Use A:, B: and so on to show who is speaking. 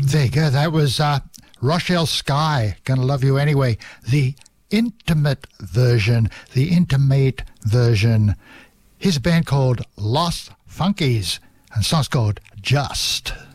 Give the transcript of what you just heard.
A: There you go. That was Rochelle Sky, Gonna Love You Anyway. The intimate version. Here's a band called Lost Funkies, and the song's called Just.